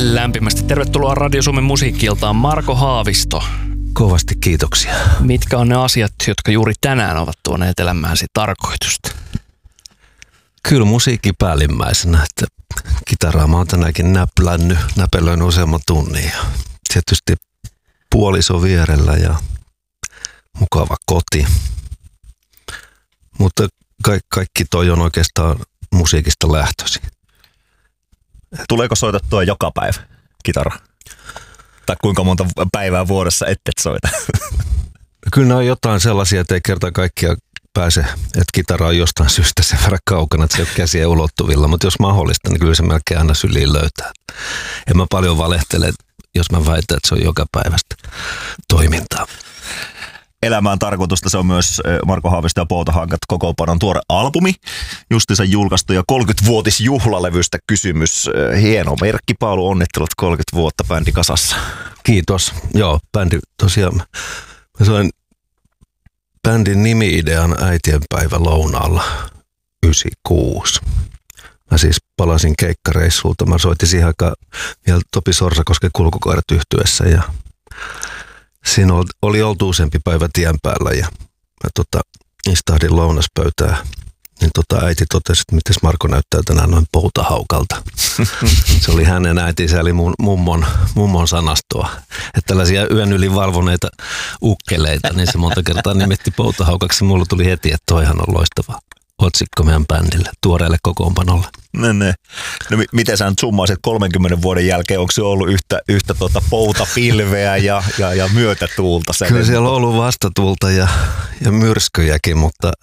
Lämpimästi tervetuloa Radio Suomen musiikki-iltaan, Marko Haavisto. Kovasti kiitoksia. Mitkä on ne asiat, jotka juuri tänään ovat tuoneet elämääsi tarkoitusta? Kyllä musiikki päällimmäisenä, että kitaraa mä oon tänäänkin näpelöin useamman tunnin ja tietysti puoliso vierellä ja mukava koti. Mutta kaikki toi on oikeastaan musiikista lähtöisin. Tuleeko soitettua joka päivä kitara? Tai kuinka monta päivää vuodessa et soita? Kyllä ne on jotain sellaisia, että ei kerta kaikkia pääse, että kitara on jostain syystä sen verran kaukana, että se ei ole käsien ulottuvilla. Mutta jos mahdollista, niin kyllä se melkein aina syliin löytää. En mä paljon valehtele, jos mä väitän, että se on joka päivästä toimintaa. Elämään tarkoitusta se on myös Marko Haavisto ja Poutahankat kokoonpanon tuore albumi. Justiinsa julkaistu ja 30-vuotisjuhlalevystä kysymys. Hieno merkki, Paulu, onnittelut 30 vuotta bändi kasassa. Kiitos. Joo, bändi tosiaan. Mä sain bändin nimi-idean äitienpäivä lounaalla 96. Mä siis palasin keikkareissulta. Mä soitin siihen aikaan vielä Topi Sorsakosken Kulkukoirat yhtyessä ja siinä oli oltu useampi päivä tien päällä ja mä istahdin lounaspöytään. Niin äiti totesi, että mites Marko näyttää tänään noin poutahaukalta. Se oli hänen äitinsä, eli mun mummon sanastoa. Että tällaisia yön yli valvoneita ukkeleita, niin se monta kertaa nimitti poutahaukaksi. Mulla tuli heti, että toihan on loistava otsikko meidän bändille, tuoreelle kokoonpanolle. No miten sä nyt summaisit 30 vuoden jälkeen, onko se ollut yhtä poutapilveä ja myötätuulta? Kyllä siellä on ollut vastatuulta ja myrskyjäkin, mutta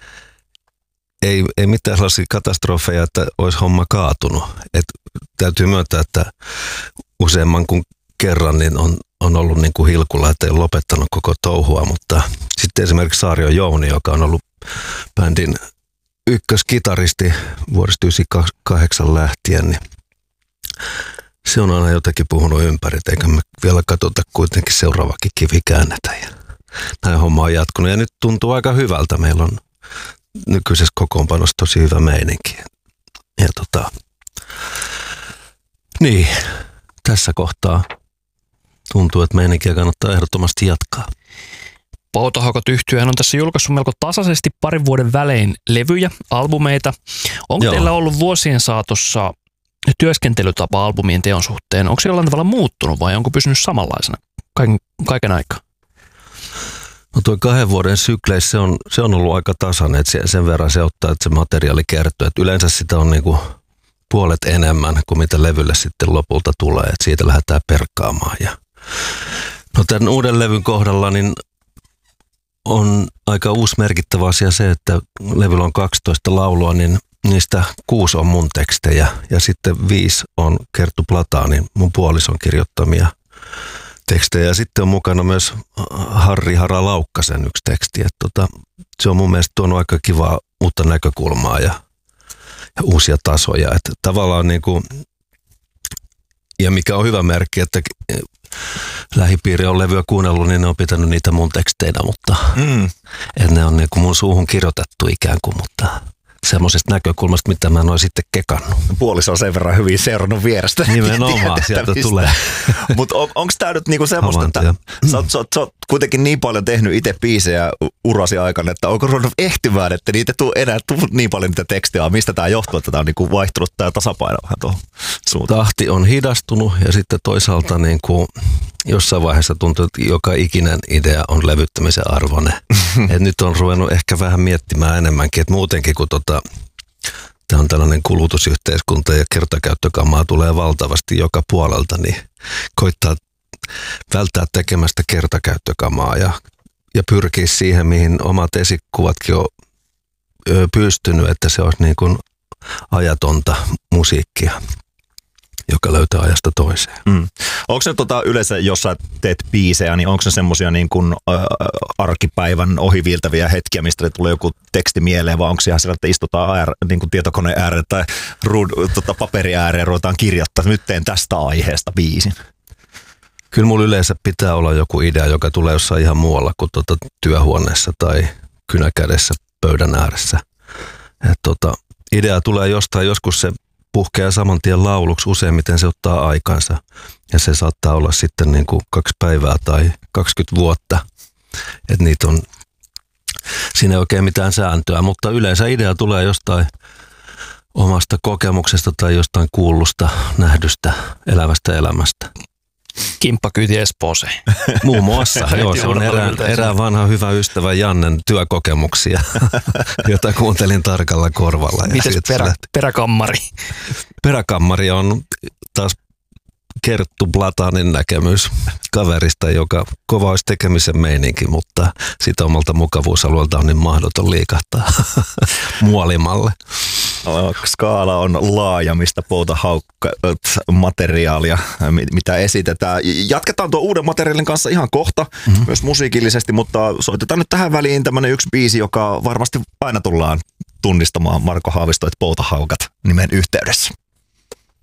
ei mitään sellaisia katastrofeja, että olisi homma kaatunut. Et täytyy myöntää, että useamman kuin kerran niin on ollut niin kuin hilkulla, että ei ole lopettanut koko touhua, mutta sitten esimerkiksi Saario Jouni, joka on ollut bändin ykköskitaristi vuodesta 1998 lähtien, niin se on aina jotenkin puhunut ympäri, eikä me vielä katsota kuitenkin seuraavakin kivi käännetä. Ja näin homma on jatkunut ja nyt tuntuu aika hyvältä. Meillä on nykyisessä kokoonpanossa tosi hyvä meininki. Ja niin, tässä kohtaa tuntuu, että meininkiä kannattaa ehdottomasti jatkaa. Poutahaukat yhtyehän on tässä julkaissut melko tasaisesti parin vuoden välein levyjä, albumeita. Onko teillä ollut vuosien saatossa työskentelytapa albumien teon suhteen? Onko se jollain tavalla muuttunut vai onko pysynyt samanlaisena kaiken aikaa? No tuo 2 vuoden sykleissä se on ollut aika tasainen, että sen verran se ottaa, että se materiaali kertyy. Että yleensä sitä on niinku puolet enemmän kuin mitä levylle sitten lopulta tulee, että siitä lähdetään perkaamaan. No tämän uuden levyn kohdalla niin on aika uusi merkittävä asia se, että levyllä on 12 laulua, niin niistä 6 on mun tekstejä ja sitten 5 on Kerttu Plataanin, mun puolison kirjoittamia tekstejä. Ja sitten on mukana myös Harri Hara Laukkasen yksi teksti. Että se on mun mielestä tuonut aika kivaa uutta näkökulmaa ja uusia tasoja. Että tavallaan niin kuin, ja mikä on hyvä merkki, että lähipiiri on levyä kuunnellut, niin ne on pitänyt niitä mun teksteinä, mutta että ne on niin kuin mun suuhun kirjoitettu ikään kuin, mutta semmoisesta näkökulmasta, mitä mä en ole sitten kekannut. Puoliso on sen verran hyvin seurannut vierestä. Nimenomaan, sieltä tulee. Mutta onko tämä nyt niinku semmoista, että sä oot kuitenkin niin paljon tehnyt itse biisejä urasi aikana, että onko ruvennut ehtimään, että niitä ei tule enää niin paljon niitä tekstejä, mistä tämä johtuu, että tämä on niinku vaihtunut tämä tasapaino vähän tuohon suuntaan? Tahti on hidastunut ja sitten toisaalta niin kuin jossain vaiheessa tuntuu, että joka ikinen idea on levyttämisen arvoinen. Et nyt on ruvennut ehkä vähän miettimään enemmänkin, että muutenkin kun tämä on tällainen kulutusyhteiskunta ja kertakäyttökamaa tulee valtavasti joka puolelta, niin koittaa välttää tekemästä kertakäyttökamaa ja pyrkiä siihen, mihin omat esikuvatkin on pystynyt, että se olisi niin kuin ajatonta musiikkia, joka löytää ajasta toiseen. Onko se yleensä, jos sä teet biisejä, niin onko se semmoisia niin kuin arkipäivän ohiviiltäviä hetkiä, mistä tulee joku teksti mieleen, vai onko se ihan sillä, että istutaan niin kuin tietokoneen ääreen tai paperi ääreen ja ruvetaan kirjoittaa, nyt teen tästä aiheesta biisin? Kyllä mulla yleensä pitää olla joku idea, joka tulee jossain ihan muualla kuin työhuoneessa tai kynäkädessä pöydän ääressä. Idea tulee jostain, joskus se puhkeaa saman tien lauluksi, useimmiten se ottaa aikansa. Ja se saattaa olla sitten niin kuin 2 päivää tai 20 vuotta. Että niitä on, siinä ei oikein mitään sääntöä, mutta yleensä idea tulee jostain omasta kokemuksesta tai jostain kuullusta, nähdystä, elävästä elämästä. Kimppakyyti Espooseen. Muun muassa, joo, se on erään vanha hyvä ystävä Jannen työkokemuksia, jota kuuntelin tarkalla korvalla. Mites peräkammari? Peräkammari on taas Kerttu Platanin näkemys kaverista, joka kova olisi tekemisen meininki, mutta sitä omalta mukavuusalueelta on niin mahdoton liikahtaa muolimalle. Skaala on laaja, mistä materiaalia, mitä esitetään. Jatketaan tuon uuden materiaalin kanssa ihan kohta, myös musiikillisesti, mutta soitetaan nyt tähän väliin tämmönen yksi biisi, joka varmasti aina tullaan tunnistamaan Marko Haavisto, että Poutahaukat nimen yhteydessä.